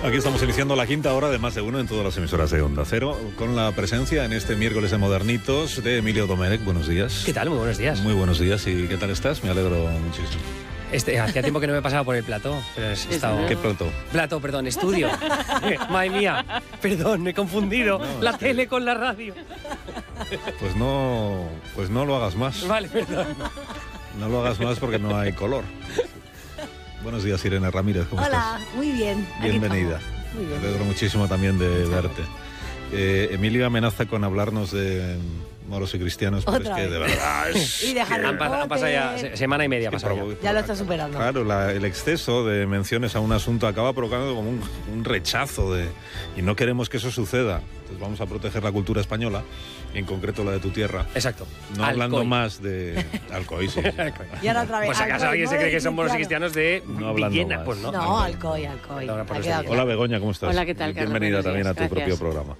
Aquí estamos iniciando la quinta hora de Más de Uno en todas las emisoras de Onda Cero, con la presencia en este miércoles de Modernitos de Emilio Domenech. Buenos días. ¿Qué tal? Muy buenos días. Muy buenos días. ¿Y qué tal estás? Me alegro muchísimo. Hacía tiempo que no me pasaba por el plató, pero he estado... ¿Qué plató? Plató, perdón, estudio. Madre mía, perdón, me he confundido. No, la tele con la radio. Pues no lo hagas más. Vale, perdón. No lo hagas más porque no hay color. Buenos días, Irene Ramírez. ¿Cómo estás? Hola, muy bien. Bienvenida. Muy bien. Me alegro muchísimo también de verte. Emilio amenaza con hablarnos de moros y cristianos, pero es que de verdad es... Y de Harry Han pasado ya semana y media. Ya lo está superando. Claro, el exceso de menciones a un asunto acaba provocando como un rechazo y no queremos que eso suceda. Entonces vamos a proteger la cultura española, en concreto la de tu tierra. Exacto. No hablando más de Alcoy, sí. Y ahora otra vez. Pues acaso alguien se cree que son moros y cristianos de No hablando Villena, más. pues no. No, Alcoy. Ahora por Ha eso quedado digo. Hola Begoña, ¿cómo estás? Hola, ¿qué tal, Carlos? Bienvenida Buenos también días, a tu propio gracias. programa.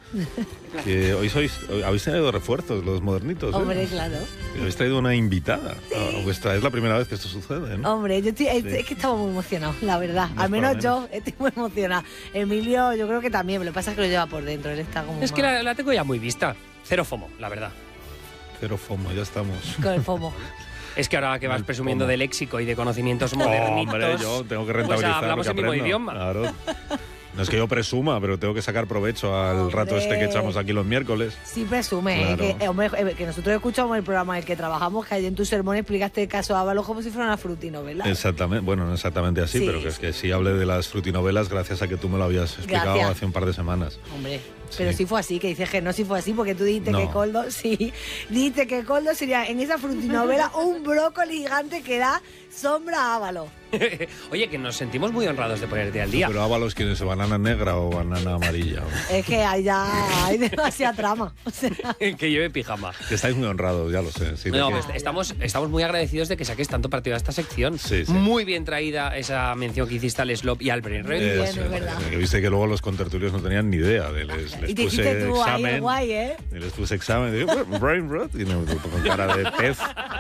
Habéis traído refuerzos, los modernitos. Hombre, claro. Habéis traído una invitada. Es la primera vez que esto sucede, ¿no? Hombre, es que estamos muy emocionados, la verdad. No Al es menos para yo estoy muy emocionada. Emilio, yo creo que también. Lo que pasa es que lo lleva por dentro. Él está como Es que más la tengo ya muy vista. Cero FOMO, la verdad. Cero FOMO, ya estamos. con el FOMO. Es que ahora que vas El presumiendo FOMO. de léxico y de conocimientos modernitos... Hombre, yo tengo que pues rentabilizar hablamos lo el que mismo aprendo. idioma. Claro. No es que yo presuma, pero tengo que sacar provecho al Hombre. rato este que echamos aquí los miércoles. Sí presume, Claro. hombre, que nosotros escuchamos el programa en el que trabajamos, que ayer en tu sermón explicaste el caso Ábalos como si fuera una frutinovela. Exactamente, bueno, no exactamente así, Sí. pero que es que sí hablé de las frutinovelas gracias a que tú me lo habías explicado Gracias. hace un par de semanas. Hombre, pero Sí. sí fue así, que dices que no, sí fue así, porque tú dijiste No. que Coldo, sí, dijiste que Coldo sería en esa frutinovela un brócoli gigante que da sombra a Ávalo. Oye, que nos sentimos muy honrados de ponerte al día. Pero Ábalos, ¿quién es? ¿Banana negra o banana amarilla? Es que hay demasiada trama. O sea, Que lleve pijama. Que estáis muy honrados, ya lo sé. Sí, No, de pues que- estamos muy agradecidos de que saques tanto partido a esta sección. Sí, sí. Muy bien traída esa mención que hiciste al Slop y al Brain Rot. bien, sí, es verdad. que viste que luego los contertulios no tenían ni idea. Les y te puse hiciste tú ahí el examen. guay, ¿eh? Y les puse examen y digo, brain rot, y no, con cara de pez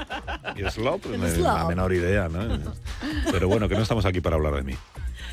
y slop, pues Slop. la menor idea, ¿no? Pero bueno, que no estamos aquí para hablar de mí,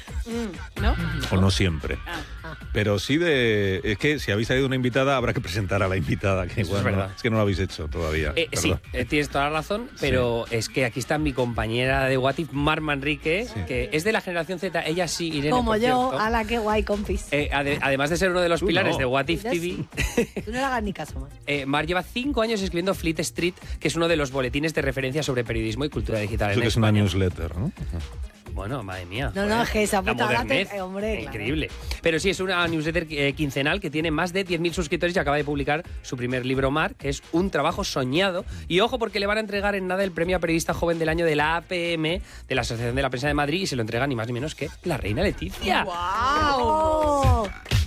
¿No? o no siempre. Pero sí es que si habéis traído una invitada, habrá que presentar a la invitada, que Eso es igual verdad. es que no lo habéis hecho todavía. Sí, perdón. tienes toda la razón, pero es que aquí está mi compañera de What If, Mar Manrique, que es de la generación Z, ella sí, Irene, Como por yo, cierto. ala, qué guay, compis. Además de ser uno de los Tú pilares no. de What If Yo TV, sí. Tú no le hagas ni caso más. Mar lleva 5 años escribiendo Fleet Street, que es uno de los boletines de referencia sobre periodismo y cultura digital Eso en que es una España. newsletter, ¿no? Bueno, madre mía. No, no, es que esa la puta modernez, hombre, claro. increíble. Pero sí, es una newsletter quincenal que tiene más de 10.000 suscriptores y acaba de publicar su primer libro, Mar, que es un trabajo soñado. Y ojo, porque le van a entregar en nada el premio a periodista joven del año de la APM, de la Asociación de la Prensa de Madrid, y se lo entrega ni más ni menos que la reina Leticia. ¡Oh!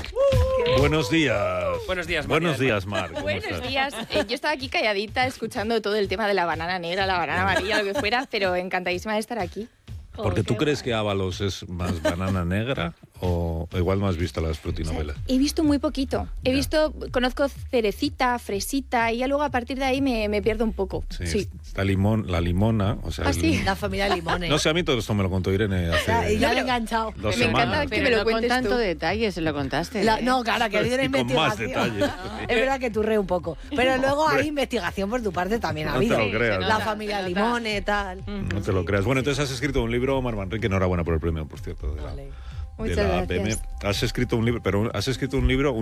Buenos días. Buenos días, María Buenos del días, Mar. ¿Cómo Buenos estás? días. Yo estaba aquí calladita escuchando todo el tema de la banana negra, la banana amarilla, lo que fuera, pero encantadísima de estar aquí. Porque tú crees que Ábalos es más banana negra o igual no has visto las frutinovelas. He visto muy poquito. Conozco cerecita, fresita y ya luego a partir de ahí me pierdo un poco. Sí. Está la limona, o sea, Ah, sí. La familia Limones. no sé, a mí todo esto me lo contó Irene Y ya hace le he enganchado. 2 Me encanta semanas. que Pero me lo no con cuentes tanto tú. detalle, se lo contaste. No, claro, que ha habido una Y con más investigación. detalles. Es verdad que turré un poco. Pero luego hay investigación por tu parte también ha No te habido. lo creas. La familia Limones, tal. No te lo creas. Bueno, entonces has escrito un libro, Mar Manrique, enhorabuena por el premio, por cierto, de la, Vale. de Muchas la gracias. APM. Has escrito un libro, pero has escrito un libro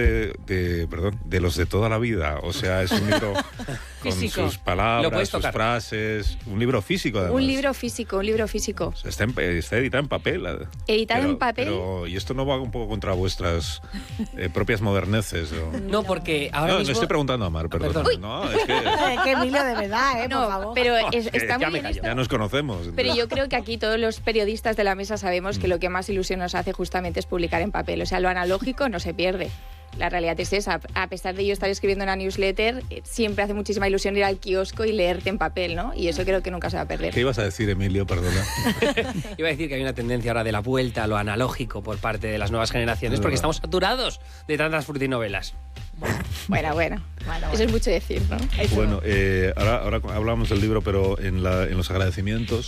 de los de toda la vida. O sea, es un libro con Físico. sus Lo palabras, puedes sus tocar. frases, un libro físico además. Un libro físico. O sea, está editado en papel. Editado en papel. Y esto no va un poco contra vuestras propias moderneces. No, porque ahora No, mismo... le estoy preguntando a Mar, perdón. Perdón. Uy. No, es que Es que Emilio, de verdad, por No, favor. pero está ya muy me bien callo. esto. ya nos conocemos. Pero yo creo que aquí todos los periodistas de la mesa sabemos que lo que más ilusión nos hace justamente es publicar en papel. O sea, lo analógico no se pierde. La realidad es esa. A pesar de yo estar escribiendo una newsletter, siempre hace muchísima ilusión ir al kiosco y leerte en papel, ¿no? Y eso creo que nunca se va a perder. ¿Qué ibas a decir, Emilio? Perdona. Iba a decir que hay una tendencia ahora de la vuelta a lo analógico por parte de las nuevas generaciones, Es porque verdad. estamos saturados de tantas frutinovelas. Bueno. Eso es mucho decir, ¿no? Bueno, ahora hablamos del libro, pero en los agradecimientos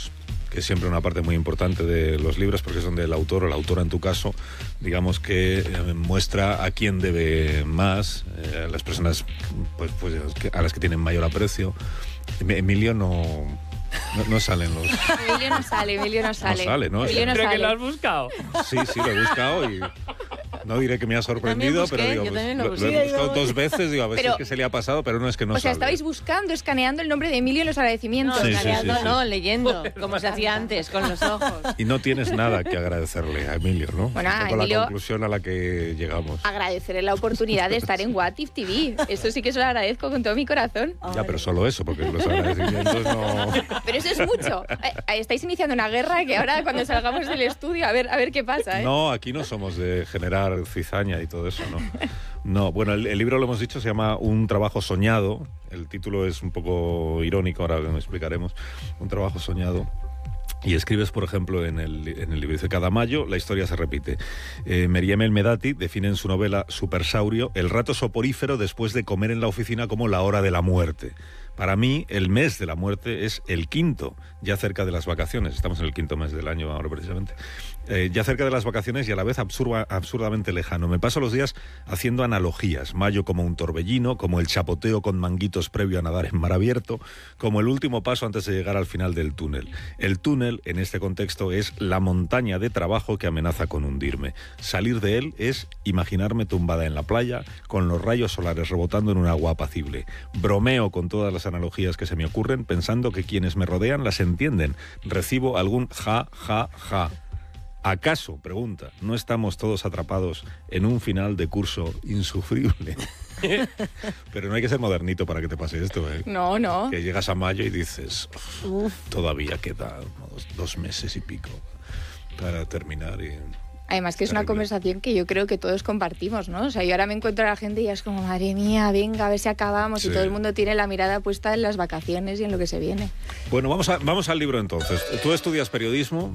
que es siempre una parte muy importante de los libros, porque es donde el autor o la autora, en tu caso, digamos que muestra a quién debe más, las personas pues, a las que tienen mayor aprecio. Emilio no salen los... Emilio no sale. No sale, ¿no? Emilio no ¿Pero que sale. lo has buscado? Sí, lo he buscado y no diré que me ha sorprendido, busqué, pero digo, yo pues, también lo lo busqué. he buscado 2 veces, digo, a ver si Pero- es que se le ha pasado, pero no es que no O sea, sale. estabais buscando, escaneando el nombre de Emilio en los agradecimientos. No, Sí, sí, escaneando, sí, sí. no, leyendo, como se hacía antes, con los ojos. Y no tienes nada que agradecerle a Emilio, ¿no? Bueno, Un a poco Emilio- la conclusión a la que llegamos. Agradecerle la oportunidad de estar en What If TV. Eso sí que se lo agradezco con todo mi corazón. Ya, pero solo eso, porque los agradecimientos no... Pero eso es mucho. Estáis iniciando una guerra que ahora cuando salgamos del estudio a ver qué pasa, ¿eh? No, aquí no somos de generar cizaña y todo eso, ¿no? No, bueno, el libro, lo hemos dicho, se llama Un trabajo soñado. El título es un poco irónico, ahora lo explicaremos. Un trabajo soñado. Y escribes, por ejemplo, en el libro, dice: cada mayo la historia se repite. Meryem El Medati define en su novela Supersaurio el rato soporífero después de comer en la oficina como la hora de la muerte. Para mí, el mes de la muerte es el quinto, ya cerca de las vacaciones. Estamos en el quinto mes del año ahora, precisamente. Ya cerca de las vacaciones y a la vez absurdamente lejano. Me paso los días haciendo analogías. Mayo como un torbellino, como el chapoteo con manguitos previo a nadar en mar abierto, como el último paso antes de llegar al final del túnel. El túnel, en este contexto, es la montaña de trabajo que amenaza con hundirme. Salir de él es imaginarme tumbada en la playa, con los rayos solares rebotando en un agua apacible. Bromeo con todas las analogías que se me ocurren, pensando que quienes me rodean las entienden. Recibo algún ja, ja, ja. ¿Acaso, pregunta, no estamos todos atrapados en un final de curso insufrible? Pero no hay que ser modernito para que te pase esto, ¿eh? No, no. Que llegas a mayo y dices, todavía queda 2 meses y pico para terminar. Y... Además que es una Terrible. conversación que yo creo que todos compartimos, ¿no? O sea, yo ahora me encuentro a la gente y ya es como, madre mía, venga, a ver si acabamos. Sí. Y todo el mundo tiene la mirada puesta en las vacaciones y en lo que se viene. Bueno, vamos al libro entonces. Tú estudias periodismo.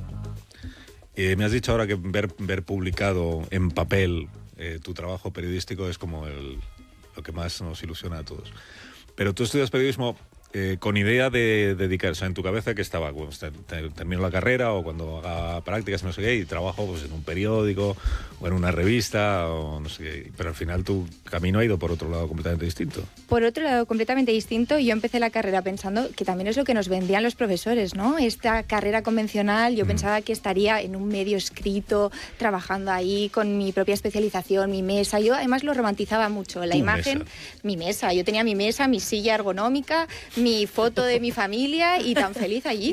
Me has dicho ahora que ver publicado en papel tu trabajo periodístico es como lo que más nos ilusiona a todos. Pero tú estudias periodismo con idea de dedicar, o sea, en tu cabeza que estaba, bueno, termino la carrera o cuando haga prácticas, no sé qué, y trabajo pues, en un periódico o en una revista o no sé qué. Pero al final tu camino ha ido por otro lado completamente distinto. Por otro lado, completamente distinto, yo empecé la carrera pensando que también es lo que nos vendían los profesores, ¿no? Esta carrera convencional, yo pensaba que estaría en un medio escrito, trabajando ahí con mi propia especialización, mi mesa. Yo además lo romantizaba mucho, la Tu imagen, mesa. mi mesa. Yo tenía mi mesa, mi silla ergonómica, mi foto de mi familia y tan feliz allí.